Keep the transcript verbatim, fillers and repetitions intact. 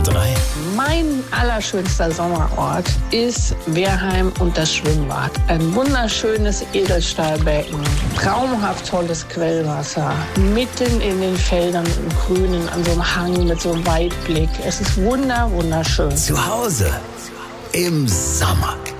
R drei. Mein allerschönster Sommerort ist Wehrheim und das Schwimmbad. Ein wunderschönes Edelstahlbecken, traumhaft tolles Quellwasser, mitten in den Feldern im Grünen, an so einem Hang mit so einem Weitblick. Es ist wunder, wunderschön. Zu Hause im Sommer.